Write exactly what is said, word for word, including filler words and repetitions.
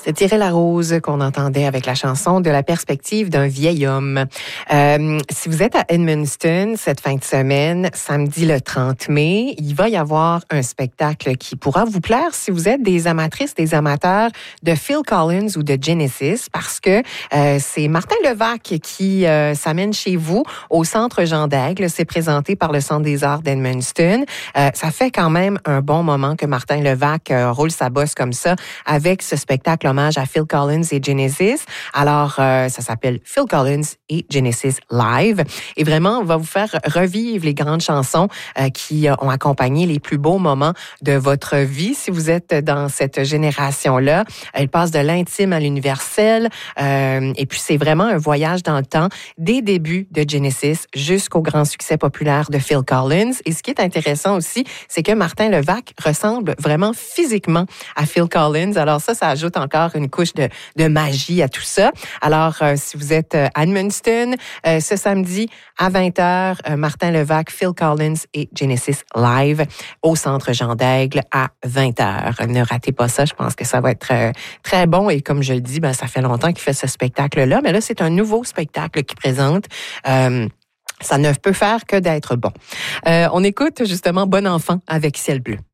C'est Thierry Larose qu'on entendait avec la chanson De la perspective d'un vieil homme. Euh, si vous êtes à Edmundston cette fin de semaine, samedi le trente mai, il va y avoir un spectacle qui pourra vous plaire si vous êtes des amatrices, des amateurs de Phil Collins ou de Genesis, parce que euh, c'est Martin Levac qui euh, s'amène chez vous au Centre Jean d'Aigle. C'est présenté par le Centre des Arts d'Edmundston. Euh, ça fait quand même un bon moment que Martin Levac euh, roule sa bosse comme ça avec ce spectacle hommage à Phil Collins et Genesis. Alors, euh, ça s'appelle Phil Collins et Genesis Live. Et vraiment, on va vous faire revivre les grandes chansons euh, qui euh, ont accompagné les plus beaux moments de votre vie. Si vous êtes dans cette génération-là, elle passe de l'intime à l'universel. Euh, et puis, c'est vraiment un voyage dans le temps, des débuts de Genesis jusqu'au grand succès populaire de Phil Collins. Et ce qui est intéressant aussi, c'est que Martin Levac ressemble vraiment physiquement à Phil Collins. Alors ça, ça ajoute encore une couche de, de magie à tout ça. Alors, euh, si vous êtes à Edmundston, euh, ce samedi à vingt heures, euh, Martin Levac, Phil Collins et Genesis Live au Centre Jean d'Aigle à vingt heures. Ne ratez pas ça, je pense que ça va être euh, très bon. Et comme je le dis, ben, ça fait longtemps qu'il fait ce spectacle-là, mais là, c'est un nouveau spectacle qu'il présente. Euh, ça ne peut faire que d'être bon. Euh, on écoute justement Bon enfant avec Ciel bleu.